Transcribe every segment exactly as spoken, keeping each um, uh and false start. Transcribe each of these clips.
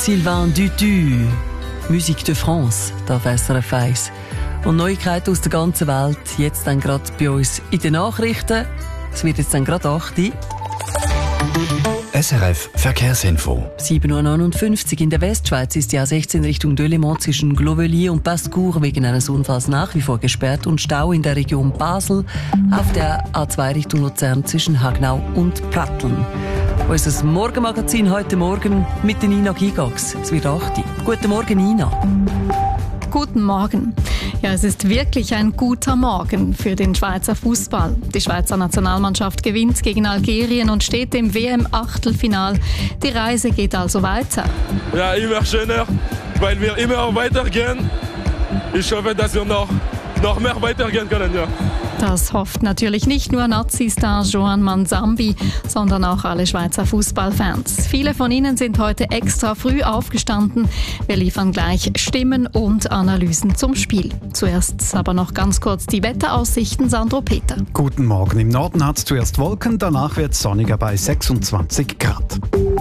Sylvain Dutu, Musique de France, da auf S R F eins. Und Neuigkeiten aus der ganzen Welt, jetzt dann gerade bei uns in den Nachrichten. Es wird jetzt dann gerade acht Uhr. S R F Verkehrsinfo. sieben Uhr neunundfünfzig in der Westschweiz ist die A sechzehn Richtung Delémont zwischen Glovelier und Pascour wegen eines Unfalls nach wie vor gesperrt und Stau in der Region Basel. Auf der A zwei Richtung Luzern zwischen Hagnau und Pratteln. Unser Morgenmagazin heute Morgen mit der Nina Gigax. Es wird acht Uhr. Guten Morgen, Nina. Guten Morgen. Ja, es ist wirklich ein guter Morgen für den Schweizer Fußball. Die Schweizer Nationalmannschaft gewinnt gegen Algerien und steht im W M-Achtelfinal. Die Reise geht also weiter. Ja, immer schöner, weil wir immer weitergehen. Ich hoffe, dass wir noch, noch mehr weitergehen können. Ja. Das hofft natürlich nicht nur Nazi-Star Joan Manzambi, sondern auch alle Schweizer Fußballfans. Viele von ihnen sind heute extra früh aufgestanden. Wir liefern gleich Stimmen und Analysen zum Spiel. Zuerst aber noch ganz kurz die Wetteraussichten, Sandro Peter. Guten Morgen. Im Norden hat es zuerst Wolken, danach wird es sonniger bei sechsundzwanzig Grad.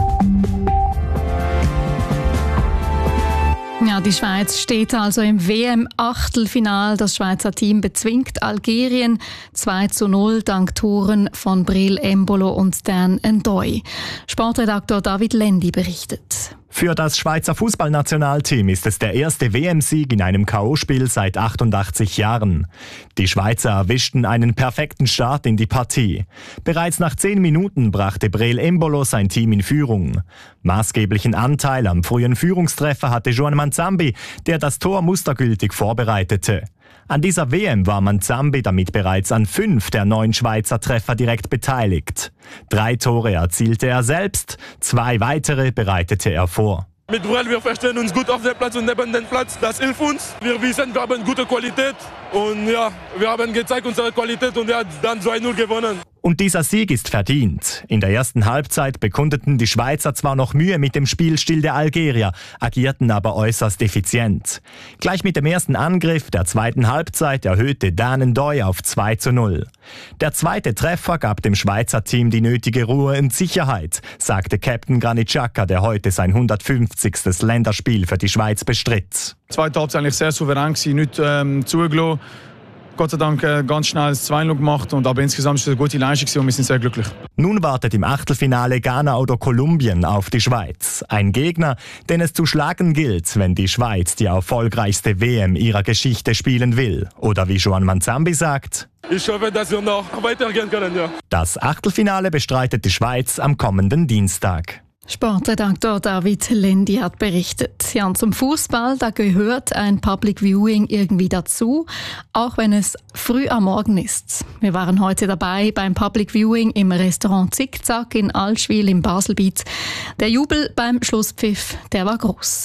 Ja, die Schweiz steht also im W M-Achtelfinal. Das Schweizer Team bezwingt Algerien zwei zu null dank Toren von Bril Embolo und Dan Ndoye. Sportredaktor David Lendi berichtet. Für das Schweizer Fußballnationalteam ist es der erste W M-Sieg in einem K O-Spiel seit achtundachtzig Jahren. Die Schweizer erwischten einen perfekten Start in die Partie. Bereits nach zehn Minuten brachte Bril Embolo sein Team in Führung. Maßgeblichen Anteil am frühen Führungstreffer hatte Joan Manzambi, der das Tor mustergültig vorbereitete. An dieser W M war Manzambi damit bereits an fünf der neun Schweizer Treffer direkt beteiligt. Drei Tore erzielte er selbst, zwei weitere bereitete er vor. Mit Brel, wir verstehen uns gut auf dem Platz und neben dem Platz. Das hilft uns. Wir wissen, wir haben gute Qualität. Und ja, wir haben gezeigt unsere Qualität und er hat dann zwei null gewonnen. Und dieser Sieg ist verdient. In der ersten Halbzeit bekundeten die Schweizer zwar noch Mühe mit dem Spielstil der Algerier, agierten aber äußerst effizient. Gleich mit dem ersten Angriff der zweiten Halbzeit erhöhte Dan Ndoye auf zwei zu null. Der zweite Treffer gab dem Schweizer Team die nötige Ruhe und Sicherheit, sagte Captain Granit Xhaka, der heute sein hundertfünfzigstes Länderspiel für die Schweiz bestritt. Die zweite Halbzeit eigentlich sehr souverän gewesen, nicht ähm, zugelassen. Gott sei Dank äh, ganz schnell das zwei null gemacht, und aber insgesamt ist es eine gute Leistung und wir sind sehr glücklich. Nun wartet im Achtelfinale Ghana oder Kolumbien auf die Schweiz. Ein Gegner, den es zu schlagen gilt, wenn die Schweiz die erfolgreichste W M ihrer Geschichte spielen will. Oder wie Joan Manzambi sagt: Ich hoffe, dass wir noch weitergehen können. Ja. Das Achtelfinale bestreitet die Schweiz am kommenden Dienstag. Sportredaktor David Lendi hat berichtet. Ja, und zum Fußball, da gehört ein Public Viewing irgendwie dazu, auch wenn es früh am Morgen ist. Wir waren heute dabei beim Public Viewing im Restaurant Zickzack in Allschwil im Baselbiet. Der Jubel beim Schlusspfiff, der war groß.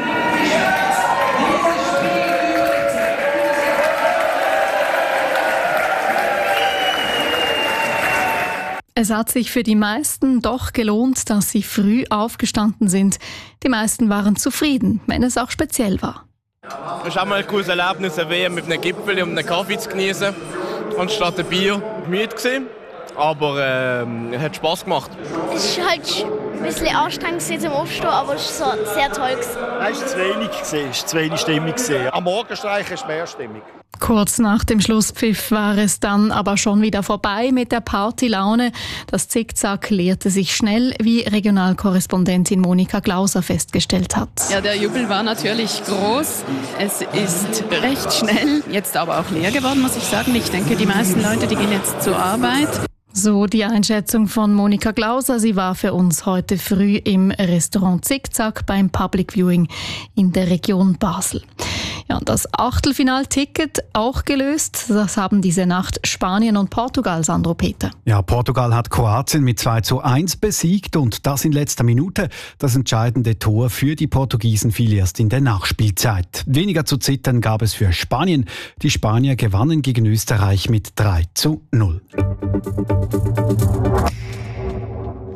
Es hat sich für die meisten doch gelohnt, dass sie früh aufgestanden sind. Die meisten waren zufrieden, wenn es auch speziell war. Es ist auch mal ein cooles Erlebnis, eine W M mit einem Gipfel und einem Kaffee zu genießen, anstatt ein Bier. Müde gewesen, aber äh, es hat Spass gemacht. Es war halt ein bisschen anstrengend zum Aufstehen, aber es war so sehr toll. Es war zu wenig, es war zu wenig Stimmung. Am Morgenstreich ist mehr Stimmung. Kurz nach dem Schlusspfiff war es dann aber schon wieder vorbei mit der Partylaune. Das Zickzack leerte sich schnell, wie Regionalkorrespondentin Monika Glauser festgestellt hat. Ja, der Jubel war natürlich groß. Es ist recht schnell, jetzt aber auch leer geworden, muss ich sagen. Ich denke, die meisten Leute, die gehen jetzt zur Arbeit. So die Einschätzung von Monika Glauser. Sie war für uns heute früh im Restaurant Zickzack beim Public Viewing in der Region Basel. Ja, und das Achtelfinalticket auch gelöst. Das haben diese Nacht Spanien und Portugal, Sandro Peter. Ja, Portugal hat Kroatien mit zwei zu eins besiegt und das in letzter Minute. Das entscheidende Tor für die Portugiesen fiel erst in der Nachspielzeit. Weniger zu zittern gab es für Spanien. Die Spanier gewannen gegen Österreich mit drei zu null.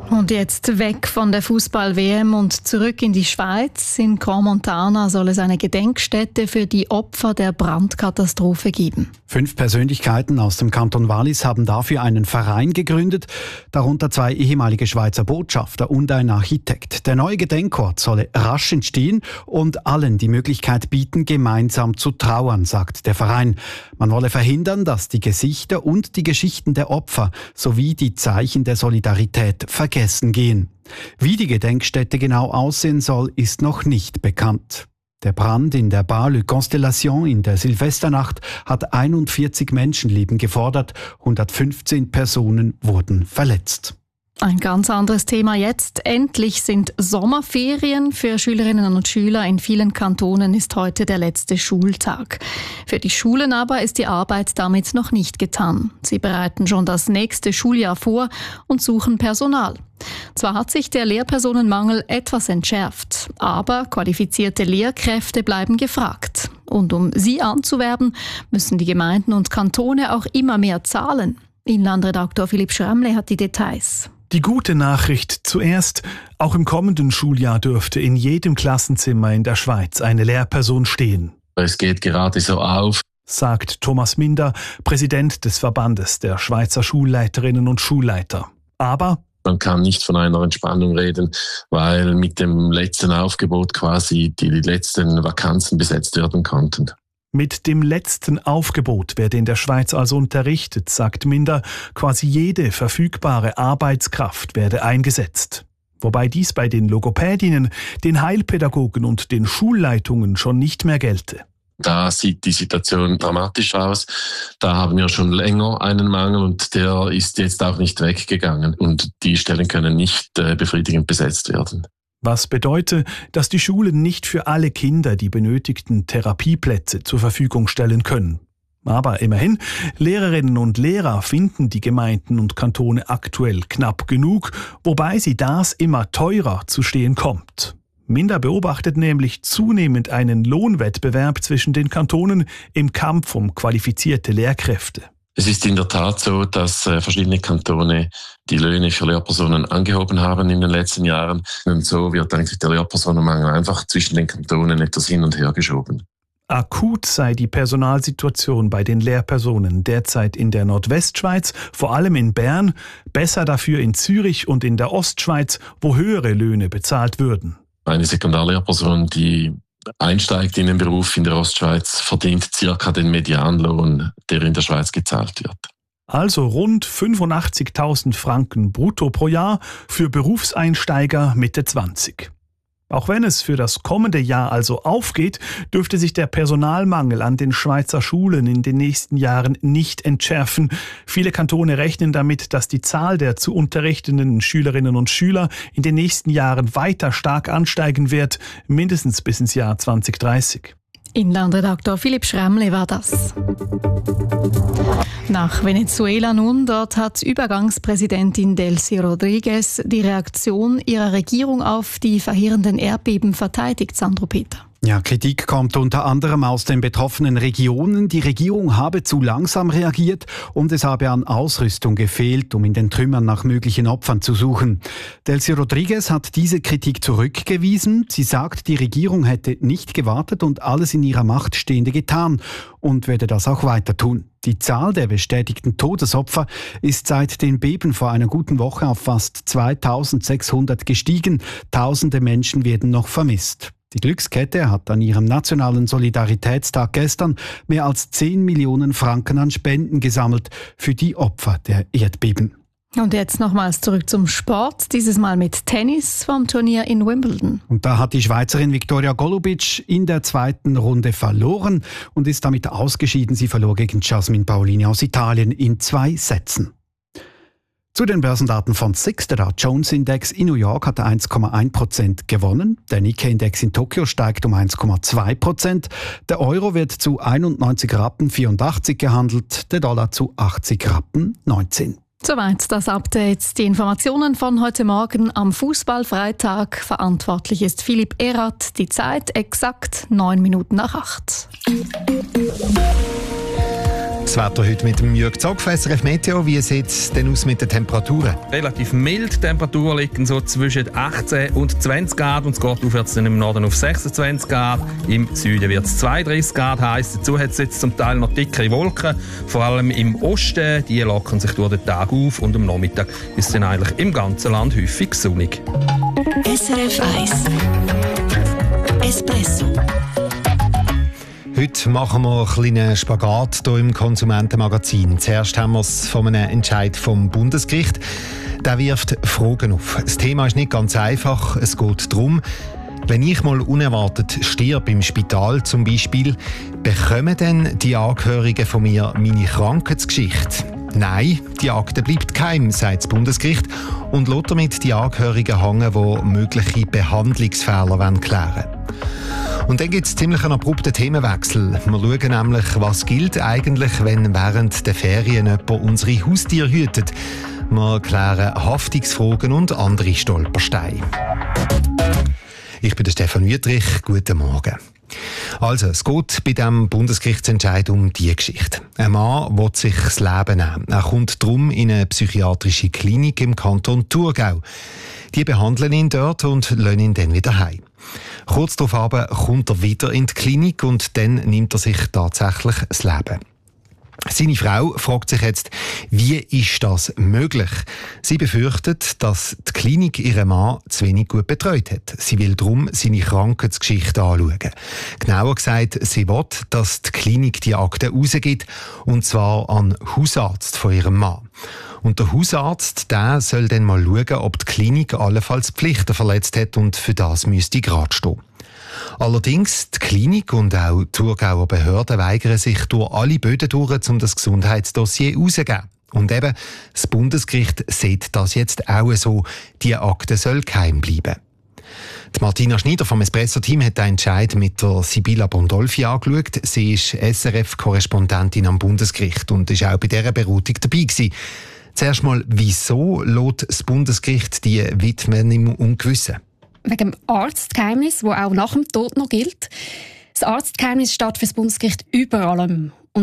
Und jetzt weg von der Fußball-W M und zurück in die Schweiz. In Crans-Montana soll es eine Gedenkstätte für die Opfer der Brandkatastrophe geben. Fünf Persönlichkeiten aus dem Kanton Wallis haben dafür einen Verein gegründet, darunter zwei ehemalige Schweizer Botschafter und ein Architekt. Der neue Gedenkort solle rasch entstehen und allen die Möglichkeit bieten, gemeinsam zu trauern, sagt der Verein. Man wolle verhindern, dass die Gesichter und die Geschichten der Opfer sowie die Zeichen der Solidarität vergessen gehen. Wie die Gedenkstätte genau aussehen soll, ist noch nicht bekannt. Der Brand in der Bar Le Constellation in der Silvesternacht hat einundvierzig Menschenleben gefordert, hundertfünfzehn Personen wurden verletzt. Ein ganz anderes Thema jetzt. Endlich sind Sommerferien. Für Schülerinnen und Schüler in vielen Kantonen ist heute der letzte Schultag. Für die Schulen aber ist die Arbeit damit noch nicht getan. Sie bereiten schon das nächste Schuljahr vor und suchen Personal. Zwar hat sich der Lehrpersonenmangel etwas entschärft, aber qualifizierte Lehrkräfte bleiben gefragt. Und um sie anzuwerben, müssen die Gemeinden und Kantone auch immer mehr zahlen. Inlandredaktor Philipp Schrammle hat die Details. Die gute Nachricht zuerst: Auch im kommenden Schuljahr dürfte in jedem Klassenzimmer in der Schweiz eine Lehrperson stehen. Es geht gerade so auf, sagt Thomas Minder, Präsident des Verbandes der Schweizer Schulleiterinnen und Schulleiter. Aber man kann nicht von einer Entspannung reden, weil mit dem letzten Aufgebot quasi die letzten Vakanzen besetzt werden konnten. Mit dem letzten Aufgebot werde in der Schweiz also unterrichtet, sagt Minder. Quasi jede verfügbare Arbeitskraft werde eingesetzt. Wobei dies bei den Logopädinnen, den Heilpädagogen und den Schulleitungen schon nicht mehr gelte. Da sieht die Situation dramatisch aus. Da haben wir schon länger einen Mangel und der ist jetzt auch nicht weggegangen. Und die Stellen können nicht äh, befriedigend besetzt werden. Was bedeutet, dass die Schulen nicht für alle Kinder die benötigten Therapieplätze zur Verfügung stellen können. Aber immerhin, Lehrerinnen und Lehrer finden die Gemeinden und Kantone aktuell knapp genug, wobei sie das immer teurer zu stehen kommt. Minder beobachtet nämlich zunehmend einen Lohnwettbewerb zwischen den Kantonen im Kampf um qualifizierte Lehrkräfte. Es ist in der Tat so, dass äh, verschiedene Kantone die Löhne für Lehrpersonen angehoben haben in den letzten Jahren. Und so wird eigentlich der Lehrpersonenmangel einfach zwischen den Kantonen etwas hin und her geschoben. Akut sei die Personalsituation bei den Lehrpersonen derzeit in der Nordwestschweiz, vor allem in Bern, besser dafür in Zürich und in der Ostschweiz, wo höhere Löhne bezahlt würden. Eine Sekundarlehrperson, die einsteigt in den Beruf in der Ostschweiz, verdient circa den Medianlohn, der in der Schweiz gezahlt wird. Also rund fünfundachtzigtausend Franken brutto pro Jahr für Berufseinsteiger Mitte zwanzig. Auch wenn es für das kommende Jahr also aufgeht, dürfte sich der Personalmangel an den Schweizer Schulen in den nächsten Jahren nicht entschärfen. Viele Kantone rechnen damit, dass die Zahl der zu unterrichtenden Schülerinnen und Schüler in den nächsten Jahren weiter stark ansteigen wird, mindestens bis ins Jahr zwanzig dreißig. Inlandredaktor Philipp Schrammle war das. Nach Venezuela nun, dort hat Übergangspräsidentin Delcy Rodriguez die Reaktion ihrer Regierung auf die verheerenden Erdbeben verteidigt, Sandro Peter. Ja, Kritik kommt unter anderem aus den betroffenen Regionen. Die Regierung habe zu langsam reagiert und es habe an Ausrüstung gefehlt, um in den Trümmern nach möglichen Opfern zu suchen. Delcy Rodriguez hat diese Kritik zurückgewiesen. Sie sagt, die Regierung hätte nicht gewartet und alles in ihrer Macht Stehende getan und werde das auch weiter tun. Die Zahl der bestätigten Todesopfer ist seit den Beben vor einer guten Woche auf fast zweitausendsechshundert gestiegen. Tausende Menschen werden noch vermisst. Die Glückskette hat an ihrem nationalen Solidaritätstag gestern mehr als zehn Millionen Franken an Spenden gesammelt für die Opfer der Erdbeben. Und jetzt nochmals zurück zum Sport, dieses Mal mit Tennis vom Turnier in Wimbledon. Und da hat die Schweizerin Viktoria Golubic in der zweiten Runde verloren und ist damit ausgeschieden. Sie verlor gegen Jasmine Paolini aus Italien in zwei Sätzen. Zu den Börsendaten von SIX, der Dow Jones Index in New York hat eins Komma eins Prozent gewonnen. Der Nikkei-Index in Tokio steigt um eins Komma zwei Prozent. Der Euro wird zu einundneunzig Rappen vierundachtzig gehandelt, der Dollar zu achtzig Rappen neunzehn. Soweit das Update. Die Informationen von heute Morgen am Fußballfreitag. Verantwortlich ist Philipp Erath. Die Zeit exakt neun Minuten nach acht. Das Wetter heute mit dem Jürg Zopf, S R F Meteo. Wie sieht es denn aus mit den Temperaturen? Relativ mild. Die Temperaturen liegen so zwischen achtzehn und zwanzig Grad und es geht aufwärts dann im Norden auf sechsundzwanzig Grad. Im Süden wird es zweiunddreißig Grad heiß. Dazu hat es jetzt zum Teil noch dickere Wolken, vor allem im Osten. Die lockern sich durch den Tag auf und am Nachmittag ist es dann eigentlich im ganzen Land häufig sonnig. S R F eins Espresso. Heute machen wir einen kleinen Spagat hier im Konsumentenmagazin. Zuerst haben wir es von einem Entscheid vom Bundesgericht. Der wirft Fragen auf. Das Thema ist nicht ganz einfach. Es geht darum, wenn ich mal unerwartet stirb im Spital zum Beispiel, bekommen dann die Angehörigen von mir meine Krankheitsgeschichte? Nein, die Akte bleibt geheim, sagt das Bundesgericht und lässt damit die Angehörigen hängen, die mögliche Behandlungsfehler klären wollen. Und dann gibt es ziemlich einen abrupten Themenwechsel. Wir schauen nämlich, was gilt eigentlich, wenn während der Ferien jemand unsere Haustiere hütet. Wir klären Haftungsfragen und andere Stolpersteine. Ich bin der Stefan Wüttrich. Guten Morgen. Also, es geht bei diesem Bundesgerichtsentscheid um diese Geschichte. Ein Mann will sich das Leben nehmen. Er kommt darum in eine psychiatrische Klinik im Kanton Thurgau. Die behandeln ihn dort und lassen ihn dann wieder heim. Kurz darauf aber kommt er wieder in die Klinik und dann nimmt er sich tatsächlich das Leben. Seine Frau fragt sich jetzt, wie ist das möglich? Sie befürchtet, dass die Klinik ihren Mann zu wenig gut betreut hat. Sie will darum seine Krankheitsgeschichte anschauen. Genauer gesagt, sie will, dass die Klinik die Akte rausgibt, und zwar an den Hausarzt von ihrem Mann. Und der Hausarzt, der soll dann mal schauen, ob die Klinik allenfalls Pflichten verletzt hat und für das müsste gerade stehen. Allerdings, die Klinik und auch die Thurgauer Behörden weigern sich durch alle Böden durch, um das Gesundheitsdossier herauszugeben. Und eben, das Bundesgericht sieht das jetzt auch so, die Akte soll geheim bleiben. Die Martina Schneider vom Espresso-Team hat den Entscheid mit der Sibylla Bondolfi angeschaut. Sie ist S R F-Korrespondentin am Bundesgericht und ist auch bei dieser Beratung dabei gewesen. Zuerst mal, wieso lässt das Bundesgericht die Witwen im Ungewissen? Wegen dem Arztgeheimnis, das auch nach dem Tod noch gilt. Das Arztgeheimnis steht für das Bundesgericht über allem.